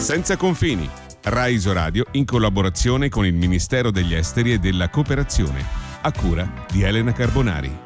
Senza confini. Rai Isoradio in collaborazione con il Ministero degli Esteri e della Cooperazione. A cura di Elena Carbonari.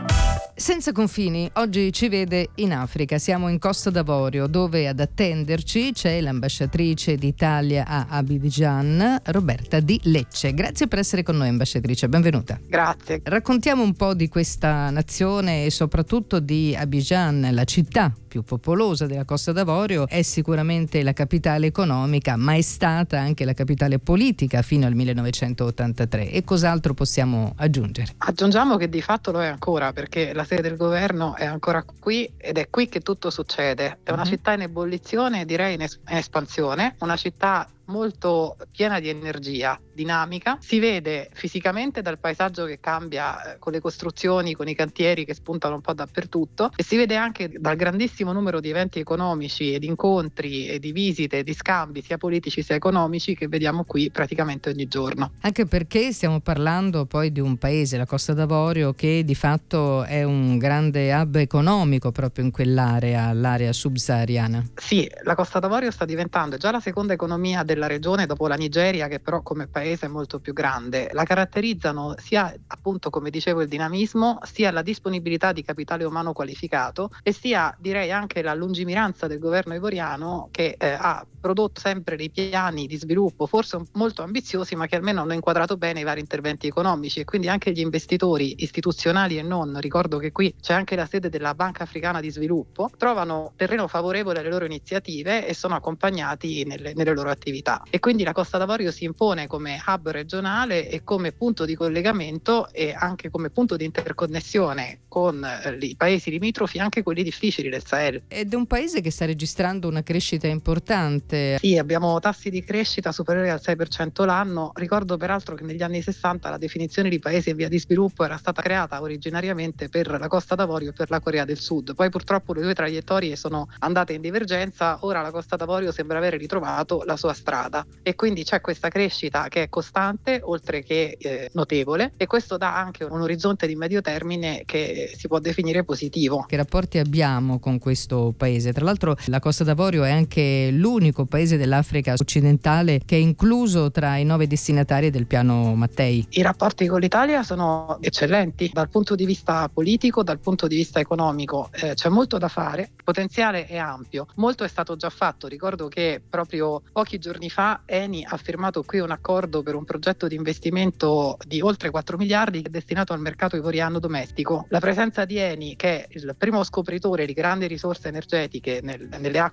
Senza confini oggi ci vede in Africa. Siamo in Costa d'Avorio, dove ad attenderci c'è l'ambasciatrice d'Italia a Abidjan, Roberta Di Lecce. Grazie per essere con noi, ambasciatrice, benvenuta. Grazie. Raccontiamo un po' di questa nazione e soprattutto di Abidjan, la città più popolosa della Costa d'Avorio. È sicuramente la capitale economica, ma è stata anche la capitale politica fino al 1983. E cos'altro possiamo aggiungere? Aggiungiamo che di fatto lo è ancora, perché la sede del governo è ancora qui ed è qui che tutto succede. È una città in ebollizione, direi in espansione, una città molto piena di energia, dinamica. Si vede fisicamente dal paesaggio che cambia con le costruzioni, con i cantieri che spuntano un po' dappertutto, e si vede anche dal grandissimo numero di eventi economici e di incontri e di visite e di scambi sia politici sia economici che vediamo qui praticamente ogni giorno. Anche perché stiamo parlando poi di un paese, la Costa d'Avorio, che di fatto è un grande hub economico proprio in quell'area, l'area subsahariana. Sì, la Costa d'Avorio sta diventando già la seconda economia della regione dopo la Nigeria, che però come paese è molto più grande. La caratterizzano sia, appunto, come dicevo, il dinamismo, sia la disponibilità di capitale umano qualificato e sia, direi, anche la lungimiranza del governo ivoriano, che ha prodotto sempre dei piani di sviluppo forse molto ambiziosi, ma che almeno hanno inquadrato bene i vari interventi economici, e quindi anche gli investitori istituzionali e non, ricordo che qui c'è anche la sede della Banca Africana di Sviluppo, trovano terreno favorevole alle loro iniziative e sono accompagnati nelle loro attività. E quindi la Costa d'Avorio si impone come hub regionale e come punto di collegamento e anche come punto di interconnessione con i paesi limitrofi, anche quelli difficili del Sahel. Ed è un paese che sta registrando una crescita importante. Sì, abbiamo tassi di crescita superiori al 6% l'anno. Ricordo peraltro che negli anni 60 la definizione di paese in via di sviluppo era stata creata originariamente per la Costa d'Avorio e per la Corea del Sud. Poi purtroppo le due traiettorie sono andate in divergenza. Ora la Costa d'Avorio sembra avere ritrovato la sua strada e quindi c'è questa crescita che è costante oltre che notevole, e questo dà anche un orizzonte di medio termine che si può definire positivo. Che rapporti abbiamo con questo paese? Tra l'altro la Costa d'Avorio è anche l'unico paese dell'Africa occidentale che è incluso tra i 9 destinatari del piano Mattei. I rapporti con l'Italia sono eccellenti dal punto di vista politico, dal punto di vista economico. C'è molto da fare, il potenziale è ampio, molto è stato già fatto. Ricordo che proprio pochi giorni fa Eni ha firmato qui un accordo per un progetto di investimento di oltre 4 miliardi destinato al mercato ivoriano domestico. La presenza di Eni, che è il primo scopritore di grandi risorse energetiche nelle acque